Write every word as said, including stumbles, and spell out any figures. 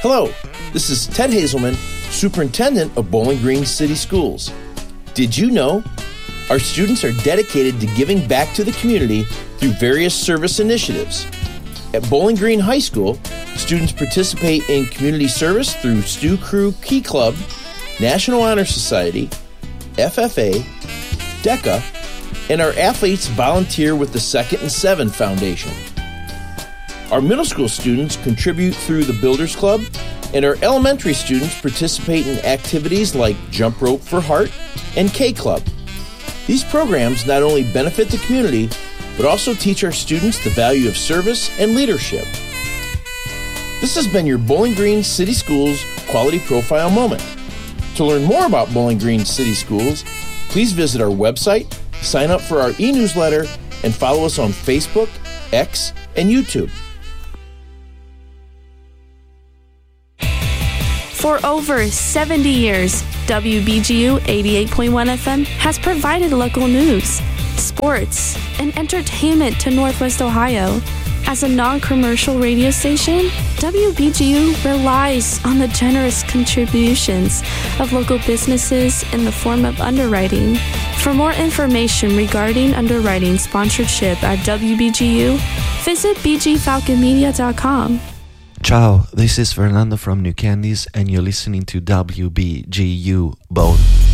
Hello, this is Ted Hazelman, Superintendent of Bowling Green City Schools. Did you know our students are dedicated to giving back to the community through various service initiatives? At Bowling Green High School, students participate in community service through Stew Crew Key Club, National Honor Society, F F A, DECA, and our athletes volunteer with the Second and Seven Foundation. Our middle school students contribute through the Builders Club, and our elementary students participate in activities like Jump Rope for Heart and K Club. These programs not only benefit the community, but also teach our students the value of service and leadership. This has been your Bowling Green City Schools Quality Profile Moment. To learn more about Bowling Green City Schools, please visit our website, sign up for our e-newsletter, and follow us on Facebook, X, and YouTube. For over seventy years, W B G U eighty-eight point one F M has provided local news, sports, and entertainment to Northwest Ohio. As a non-commercial radio station, W B G U relies on the generous contributions of local businesses in the form of underwriting. For more information regarding underwriting sponsorship at W B G U, visit b g falcon media dot com. Ciao, this is Fernando from New Candies, and you're listening to W B G U Bone.